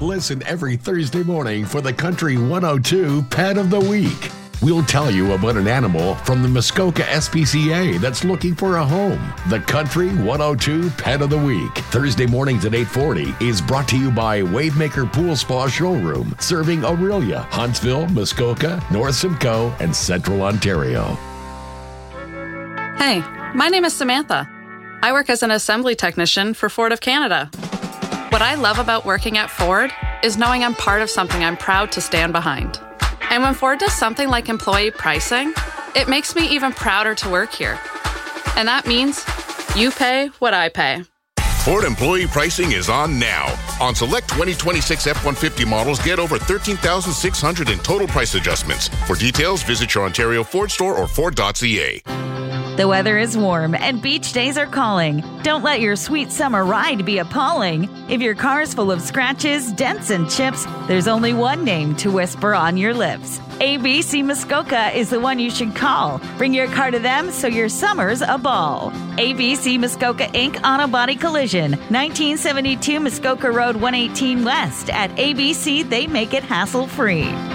Listen every Thursday morning for the Country 102 Pet of the Week. We'll tell you about an animal from the Muskoka SPCA that's looking for a home. The Country 102 Pet of the Week, Thursday mornings at 8:40, is brought to you by Wavemaker Pool Spa Showroom, serving Orillia, Huntsville, Muskoka, North Simcoe, and Central Ontario. Hey, my name is Samantha. I work as an assembly technician for Ford of Canada. What I love about working at Ford is knowing I'm part of something I'm proud to stand behind. And when Ford does something like employee pricing, it makes me even prouder to work here. And that means you pay what I pay. Ford employee pricing is on now. On select 2026 F-150 models, get over $13,600 in total price adjustments. For details, visit your Ontario Ford store or Ford.ca. The weather is warm and beach days are calling. Don't let your sweet summer ride be appalling. If your car's full of scratches, dents, and chips, there's only one name to whisper on your lips. ABC Muskoka is the one you should call. Bring your car to them so your summer's a ball. ABC Muskoka Inc. Auto Body Collision, 1972 Muskoka Road 118 West. At ABC, they make it hassle-free.